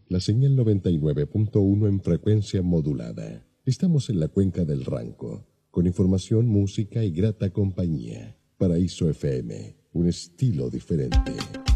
la señal 99.1 en frecuencia modulada. Estamos en la cuenca del Ranco, con información, música y grata compañía. Paraíso FM, un estilo diferente.